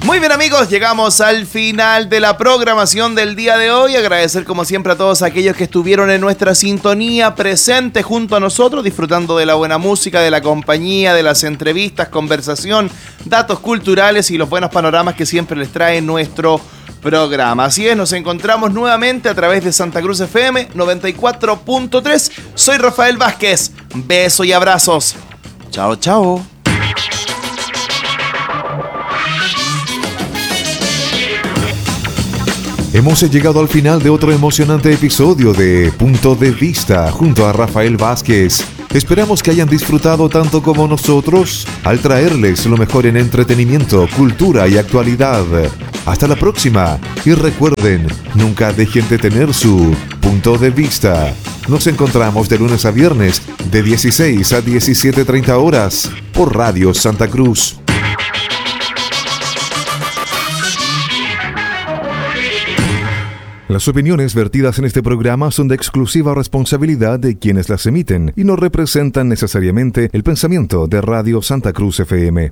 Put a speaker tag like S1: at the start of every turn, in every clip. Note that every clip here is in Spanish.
S1: Muy bien, amigos, llegamos al final de la programación del día de hoy. Agradecer como siempre a todos aquellos que estuvieron en nuestra sintonía, presentes junto a nosotros, disfrutando de la buena música, de la compañía, de las entrevistas, conversación, datos culturales y los buenos panoramas que siempre les trae nuestro programa. Así es, nos encontramos nuevamente a través de Santa Cruz FM 94.3. Soy Rafael Vázquez. Besos y abrazos. Chao, chao.
S2: Hemos llegado al final de otro emocionante episodio de Punto de Vista junto a Rafael Vázquez. Esperamos que hayan disfrutado tanto como nosotros al traerles lo mejor en entretenimiento, cultura y actualidad. Hasta la próxima y recuerden, nunca dejen de tener su punto de vista. Nos encontramos de lunes a viernes de 16 a 17:30 horas por Radio Santa Cruz. Las opiniones vertidas en este programa son de exclusiva responsabilidad de quienes las emiten y no representan necesariamente el pensamiento de Radio Santa Cruz FM.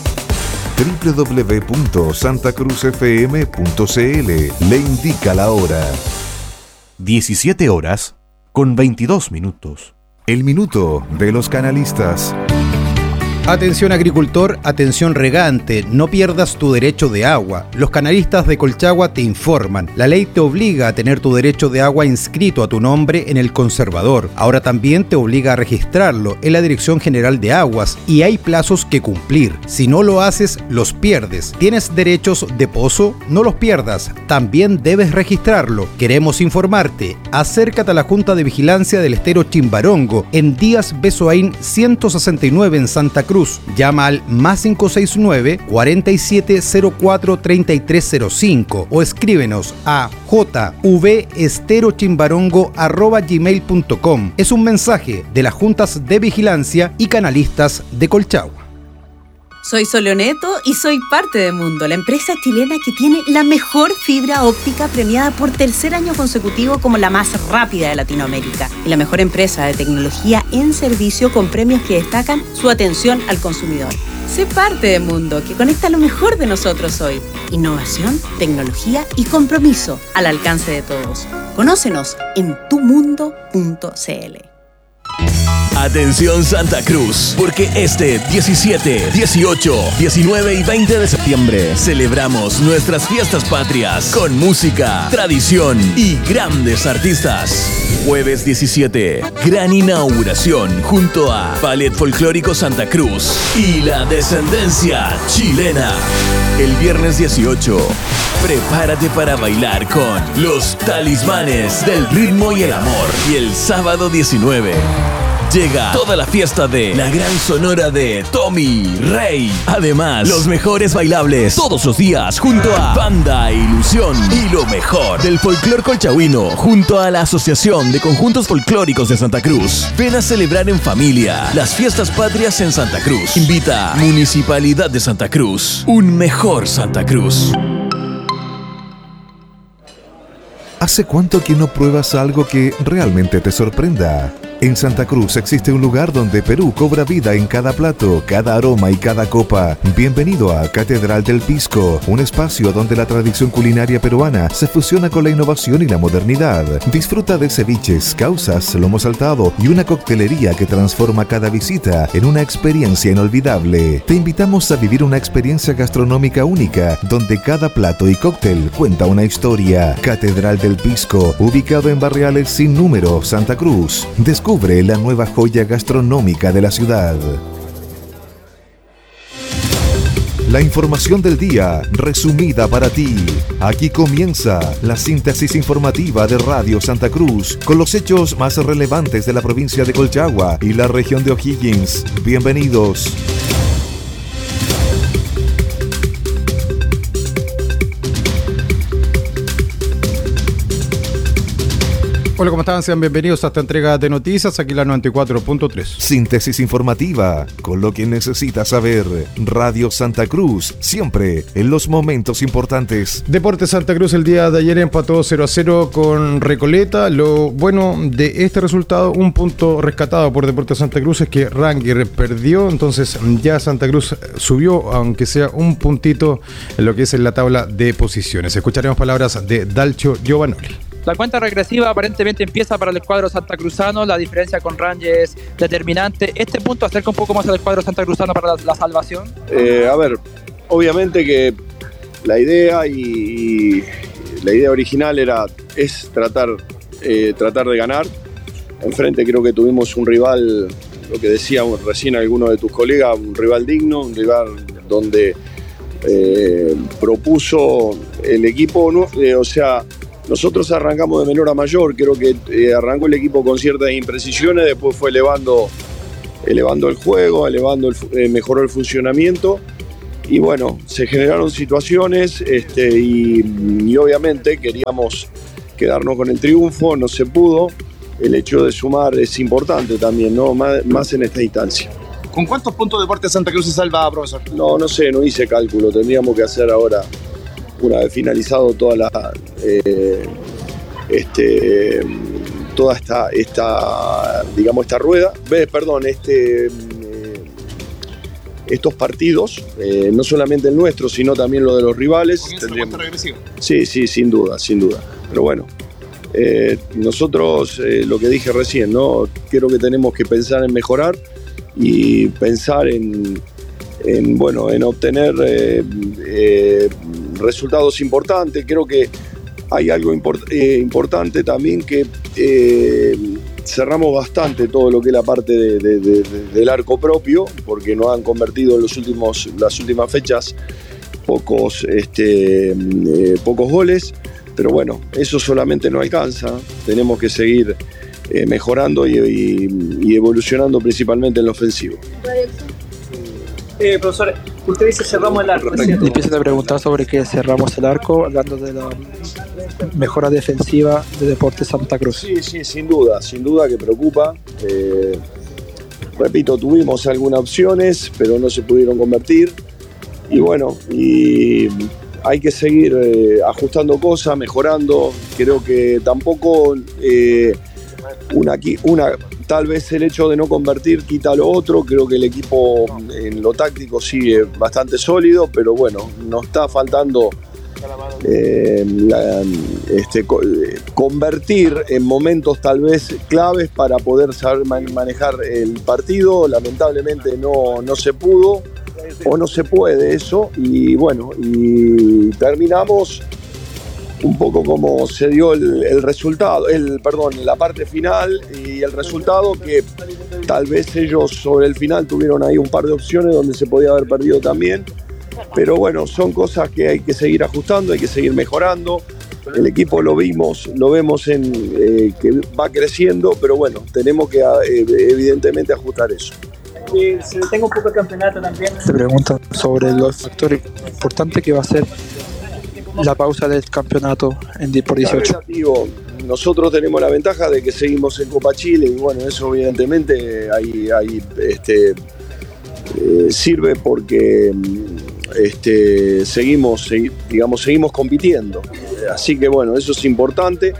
S2: www.santacruzfm.cl le indica la hora.
S3: 17 horas con 22 minutos.
S2: El minuto de los canalistas.
S4: Atención agricultor, atención regante, no pierdas tu derecho de agua. Los canalistas de Colchagua te informan. La ley te obliga a tener tu derecho de agua inscrito a tu nombre en el conservador. Ahora también te obliga a registrarlo en la Dirección General de Aguas y hay plazos que cumplir. Si no lo haces, los pierdes. ¿Tienes derechos de pozo? No los pierdas. También debes registrarlo. Queremos informarte. Acércate a la Junta de Vigilancia del Estero Chimbarongo en Díaz Besoaín 169 en Santa Cruz. Llama al +569 4704 3305 o escríbenos a jvesterochimbarongo@gmail.com. Es un mensaje de las Juntas de Vigilancia y Canalistas de Colchagua.
S5: Soy Soloneto y soy parte de Mundo, la empresa chilena que tiene la mejor fibra óptica premiada por tercer año consecutivo como la más rápida de Latinoamérica y la mejor empresa de tecnología en servicio con premios que destacan su atención al consumidor. Sé parte de Mundo, que conecta lo mejor de nosotros hoy. Innovación, tecnología y compromiso al alcance de todos. Conócenos en tumundo.cl.
S6: Atención Santa Cruz, porque este 17, 18, 19 y 20 de septiembre celebramos nuestras fiestas patrias con música, tradición y grandes artistas. Jueves 17, gran inauguración junto a Ballet Folclórico Santa Cruz y la Descendencia Chilena. El viernes 18, prepárate para bailar con los Talismanes del Ritmo y el Amor. Y el sábado 19, llega toda la fiesta de la gran sonora de Tommy Rey. Además, los mejores bailables todos los días junto a Banda Ilusión y lo mejor del folclor colchagüino junto a la Asociación de Conjuntos Folclóricos de Santa Cruz. Ven a celebrar en familia las fiestas patrias en Santa Cruz. Invita Municipalidad de Santa Cruz. Un mejor Santa Cruz.
S2: ¿Hace cuánto que no pruebas algo que realmente te sorprenda? En Santa Cruz existe un lugar donde Perú cobra vida en cada plato, cada aroma y cada copa. Bienvenido a Catedral del Pisco, un espacio donde la tradición culinaria peruana se fusiona con la innovación y la modernidad. Disfruta de ceviches, causas, lomo saltado y una coctelería que transforma cada visita en una experiencia inolvidable. Te invitamos a vivir una experiencia gastronómica única, donde cada plato y cóctel cuenta una historia. Catedral del Pisco, ubicado en Barriales Sin Número, Santa Cruz. Descubre la nueva joya gastronómica de la ciudad. La información del día, resumida para ti. Aquí comienza la síntesis informativa de Radio Santa Cruz, con los hechos más relevantes de la provincia de Colchagua y la región de O'Higgins. Bienvenidos.
S4: Hola, ¿cómo están? Sean bienvenidos a esta entrega de noticias, aquí la 94.3.
S2: Síntesis informativa, con lo que necesitas saber. Radio Santa Cruz, siempre en los momentos importantes.
S4: Deportes Santa Cruz el día de ayer empató 0-0 con Recoleta. Lo bueno de este resultado, un punto rescatado por Deportes Santa Cruz, es que Ranger perdió, entonces ya Santa Cruz subió, aunque sea un puntito en lo que es en la tabla de posiciones. Escucharemos palabras de Dalcio Giovanoli.
S7: La cuenta regresiva aparentemente empieza para el cuadro santacruzano. La diferencia con Ranger es determinante. ¿Este punto acerca un poco más al cuadro santacruzano para la salvación?
S8: A ver, obviamente que la idea y la idea original es tratar de ganar. Enfrente creo que tuvimos un rival, lo que decía recién alguno de tus colegas, un rival digno, un rival donde propuso el equipo, ¿no? Nosotros arrancamos de menor a mayor, creo que arrancó el equipo con ciertas imprecisiones, después fue elevando el juego, mejoró el funcionamiento y bueno, se generaron situaciones y obviamente queríamos quedarnos con el triunfo, no se pudo. El hecho de sumar es importante también, ¿no? Más en esta instancia.
S1: ¿Con cuántos puntos Deportes Santa Cruz se salva, profesor?
S8: No sé, no hice cálculo, tendríamos que hacer ahora, una vez finalizado toda esta rueda, estos partidos, no solamente el nuestro, sino también lo de los rivales. Sí, sin duda. Pero bueno, nosotros, lo que dije recién, ¿no? Creo que tenemos que pensar en mejorar y pensar en obtener resultados importantes. Creo que hay algo importante también, que cerramos bastante todo lo que es la parte del arco propio, porque nos han convertido en las últimas fechas pocos goles, pero bueno, eso solamente no alcanza. Tenemos que seguir mejorando y evolucionando principalmente en lo ofensivo.
S9: Profesor, usted dice cerramos el arco.
S7: Empiezan a preguntar sobre qué cerramos el arco, hablando de la mejora defensiva de Deportes Santa Cruz.
S8: Sí, sin duda que preocupa. Repito, tuvimos algunas opciones, pero no se pudieron convertir. Y bueno, hay que seguir ajustando cosas, mejorando. Creo que tampoco tal vez el hecho de no convertir quita lo otro. Creo que el equipo en lo táctico sigue bastante sólido, pero bueno, nos está faltando convertir en momentos tal vez claves para poder saber manejar el partido. Lamentablemente no se pudo o no se puede eso, y bueno, y terminamos un poco como se dio el resultado, la parte final y el resultado, que tal vez ellos sobre el final tuvieron ahí un par de opciones donde se podía haber perdido también, pero bueno, son cosas que hay que seguir ajustando, hay que seguir mejorando. El equipo lo vemos que va creciendo, pero bueno, tenemos que evidentemente ajustar eso.
S9: Se detenga un poco el campeonato también.
S7: Se preguntan sobre los factores importantes que va a ser la pausa del campeonato por 18.
S8: Nosotros tenemos la ventaja de que seguimos en Copa Chile, y bueno, eso evidentemente sirve porque seguimos compitiendo. Así que bueno, eso es importante.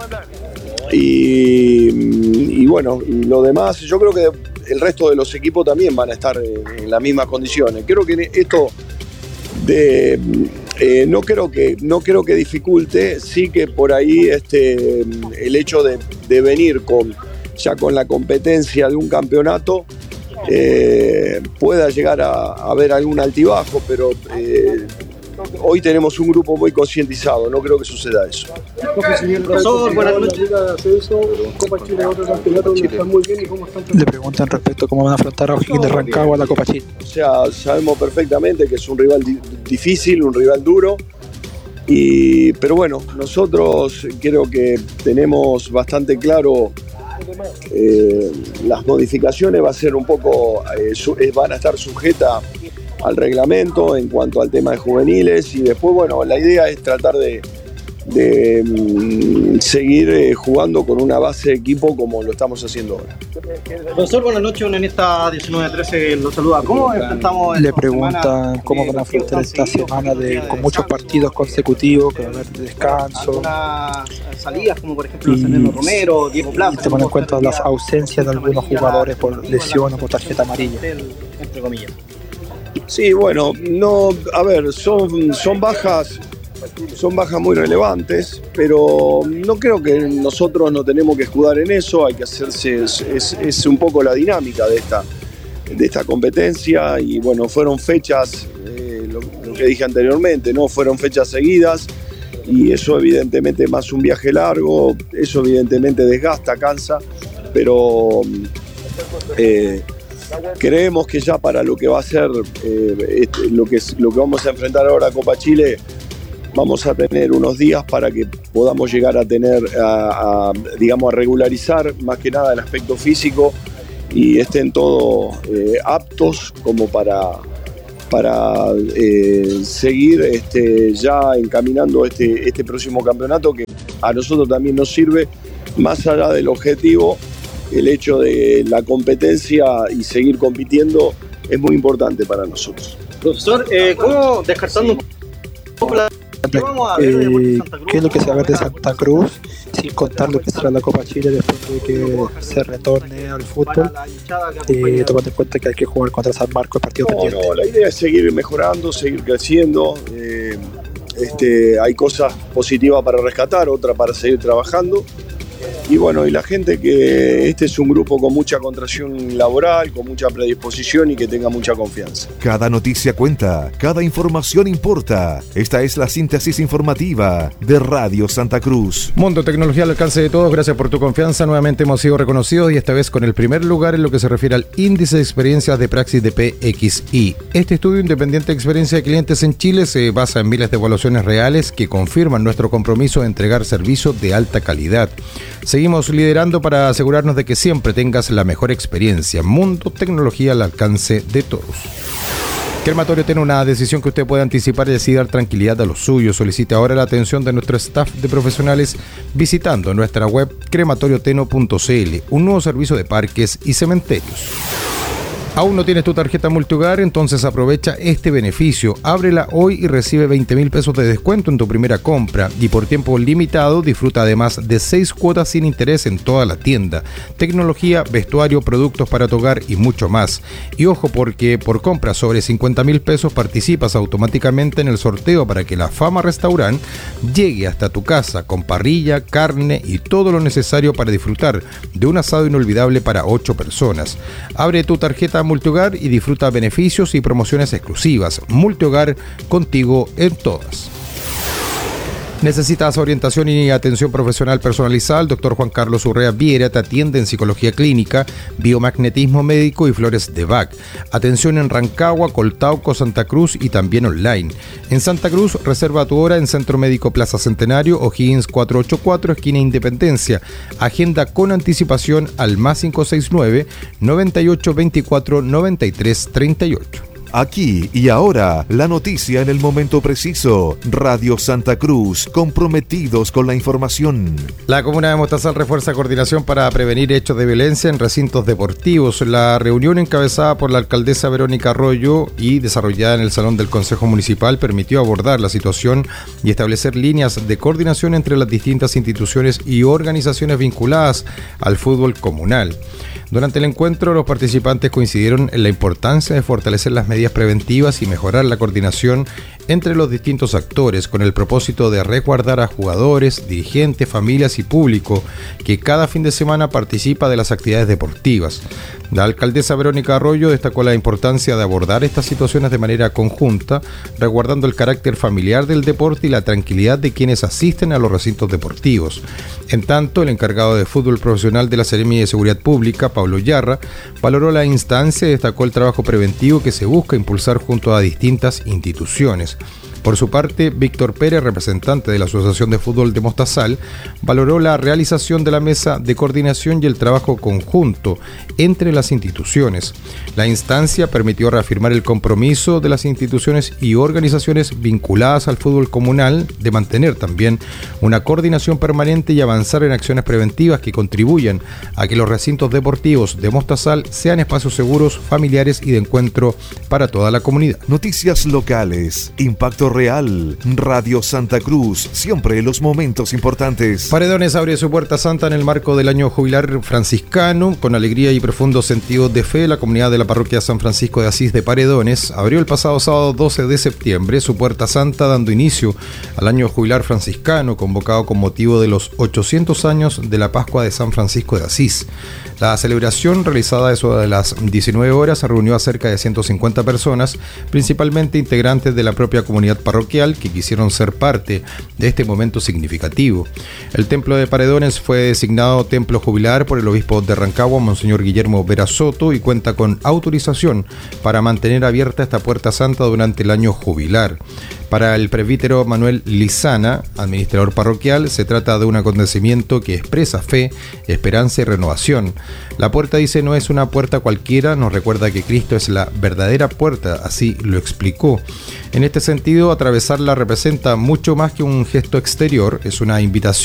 S8: Y bueno, y lo demás, yo creo que el resto de los equipos también van a estar en las mismas condiciones. Creo que esto no creo que dificulte, sí que por ahí el hecho de venir ya con la competencia de un campeonato pueda llegar a haber algún altibajo, pero hoy tenemos un grupo muy concientizado, no creo que suceda eso.
S7: Le preguntan respecto a cómo van a afrontar a O'Higgins de Rancagua a la Copa Chile.
S8: O sea, sabemos perfectamente que es un rival difícil, un rival duro, pero bueno, nosotros creo que tenemos bastante claro las modificaciones. Va a ser un poco, van a estar sujetas al reglamento en cuanto al tema de juveniles, y después, bueno, la idea es tratar de seguir jugando con una base de equipo como lo estamos haciendo ahora.
S10: Profesor, buenas noches, un Unanista 1913 lo saluda. ¿Cómo enfrentamos?
S11: Le preguntan cómo van a enfrentar esta semana con muchos partidos consecutivos, que va a haber descanso.
S10: Salidas como por ejemplo Fernando Romero, Diego Plaza.
S11: Y tomando en cuenta las ausencias de algunos jugadores por lesión o por tarjeta amarilla.
S10: Entre comillas.
S8: Sí, bueno, no, a ver, son bajas muy relevantes, pero no creo que nosotros no tenemos que escudar en eso, hay que hacerse, es un poco la dinámica de esta competencia y bueno, fueron fechas, lo que dije anteriormente, ¿no? Fueron fechas seguidas y eso evidentemente más un viaje largo, eso evidentemente desgasta, cansa, pero creemos que ya para lo que va a ser lo que vamos a enfrentar ahora a Copa Chile, vamos a tener unos días para que podamos llegar a tener, digamos, a regularizar más que nada el aspecto físico y estén todos aptos como para seguir ya encaminando este próximo campeonato que a nosotros también nos sirve, más allá del objetivo, el hecho de la competencia y seguir compitiendo es muy importante para nosotros.
S10: Profesor, ¿cómo descartando un poco la...
S11: ¿Qué es lo que se va a ver de Santa Cruz, sin contar lo que será la Copa Chile después de que se retorne al fútbol, tomando en cuenta que hay que jugar contra San Marcos el partido pendiente?
S8: No, la idea es seguir mejorando, seguir creciendo, hay cosas positivas para rescatar, otras para seguir trabajando. Y bueno, y la gente que este es un grupo con mucha contracción laboral, con mucha predisposición y que tenga mucha confianza.
S2: Cada noticia cuenta, cada información importa. Esta es la síntesis informativa de Radio Santa Cruz.
S4: Mundo Tecnología al alcance de todos, gracias por tu confianza. Nuevamente hemos sido reconocidos y esta vez con el primer lugar en lo que se refiere al índice de experiencias de Praxis de PXI. Este estudio independiente de experiencia de clientes en Chile se basa en miles de evaluaciones reales que confirman nuestro compromiso de entregar servicios de alta calidad. Seguimos liderando para asegurarnos de que siempre tengas la mejor experiencia. Mundo Tecnología al alcance de todos. Crematorio tiene una decisión que usted puede anticipar y así dar tranquilidad a los suyos. Solicite ahora la atención de nuestro staff de profesionales visitando nuestra web crematorioteno.cl, un nuevo servicio de parques y cementerios. ¿Aún no tienes tu tarjeta Multihogar? Entonces aprovecha este beneficio. Ábrela hoy y recibe 20,000 pesos de descuento en tu primera compra. Y por tiempo limitado disfruta además de 6 cuotas sin interés en toda la tienda. Tecnología, vestuario, productos para tu hogar y mucho más. Y ojo, porque por compra sobre 50,000 pesos participas automáticamente en el sorteo para que la Fama Restaurant llegue hasta tu casa con parrilla, carne y todo lo necesario para disfrutar de un asado inolvidable para 8 personas. Abre tu tarjeta Multihogar y disfruta beneficios y promociones exclusivas. Multihogar, contigo en todas. ¿Necesitas orientación y atención profesional personalizada? El Dr. Juan Carlos Urrea Viera te atiende en psicología clínica, biomagnetismo médico y flores de Bach. Atención en Rancagua, Coltauco, Santa Cruz y también online. En Santa Cruz, reserva tu hora en Centro Médico Plaza Centenario, O'Higgins 484, esquina Independencia. Agenda con anticipación al +569 9824 9338.
S2: Aquí y ahora, la noticia en el momento preciso. Radio Santa Cruz, comprometidos con la información.
S4: La comuna de Mostazal refuerza coordinación para prevenir hechos de violencia en recintos deportivos. La reunión encabezada por la alcaldesa Verónica Arroyo y desarrollada en el Salón del Consejo Municipal permitió abordar la situación y establecer líneas de coordinación entre las distintas instituciones y organizaciones vinculadas al fútbol comunal. Durante el encuentro, los participantes coincidieron en la importancia de fortalecer las medidas preventivas y mejorar la coordinación entre los distintos actores con el propósito de resguardar a jugadores, dirigentes, familias y público que cada fin de semana participa de las actividades deportivas. La alcaldesa Verónica Arroyo destacó la importancia de abordar estas situaciones de manera conjunta, resguardando el carácter familiar del deporte y la tranquilidad de quienes asisten a los recintos deportivos. En tanto, el encargado de fútbol profesional de la Seremi de Seguridad Pública, Pablo Yarra, valoró la instancia y destacó el trabajo preventivo que se busca impulsar junto a distintas instituciones. Por su parte, Víctor Pérez, representante de la Asociación de Fútbol de Mostazal, valoró la realización de la mesa de coordinación y el trabajo conjunto entre las instituciones. La instancia permitió reafirmar el compromiso de las instituciones y organizaciones vinculadas al fútbol comunal de mantener también una coordinación permanente y avanzar en acciones preventivas que contribuyan a que los recintos deportivos de Mostazal sean espacios seguros, familiares y de encuentro para toda la comunidad.
S2: Noticias locales, impacto real, Radio Santa Cruz, siempre los momentos importantes.
S4: Paredones abre su puerta santa en el marco del año jubilar franciscano. Con alegría y profundo sentido de fe, la comunidad de la parroquia San Francisco de Asís de Paredones abrió el pasado sábado 12 de septiembre su puerta santa, dando inicio al año jubilar franciscano, convocado con motivo de los 800 años de la Pascua de San Francisco de Asís. La celebración, realizada a eso de las 19 horas, reunió a cerca de 150 personas, principalmente integrantes de la propia comunidad parroquial que quisieron ser parte de este momento significativo. El templo de Paredones fue designado templo jubilar por el obispo de Rancagua, Monseñor Guillermo Vera Soto, y cuenta con autorización para mantener abierta esta puerta santa durante el año jubilar. Para el presbítero Manuel Lizana, administrador parroquial, se trata de un acontecimiento que expresa fe, esperanza y renovación. La puerta, dice, no es una puerta cualquiera, nos recuerda que Cristo es la verdadera puerta, así lo explicó. En este sentido, atravesarla representa mucho más que un gesto exterior, es una invitación